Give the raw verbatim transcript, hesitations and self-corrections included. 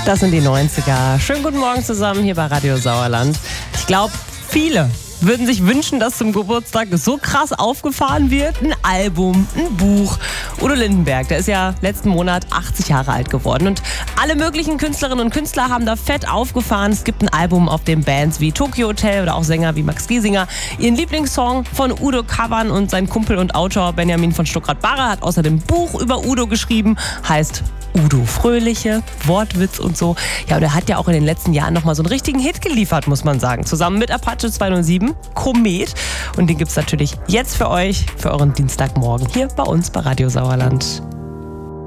Das sind die neunziger. Schönen guten Morgen zusammen hier bei Radio Sauerland. Ich glaube, viele würden sich wünschen, dass zum Geburtstag so krass aufgefahren wird. Ein Album, ein Buch. Udo Lindenberg, der ist ja letzten Monat achtzig Jahre alt geworden. Und alle möglichen Künstlerinnen und Künstler haben da fett aufgefahren. Es gibt ein Album, auf dem Bands wie Tokyo Hotel oder auch Sänger wie Max Giesinger ihren Lieblingssong von Udo covern. Und sein Kumpel und Autor Benjamin von Stuckrad-Barre hat außerdem ein Buch über Udo geschrieben. Heißt Udo Fröhliche, Wortwitz und so. Ja, und er hat ja auch in den letzten Jahren nochmal so einen richtigen Hit geliefert, muss man sagen. Zusammen mit Apache zweihundertsieben, Komet. Und den gibt's natürlich jetzt für euch, für euren Dienstagmorgen hier bei uns bei Radio Sauerland.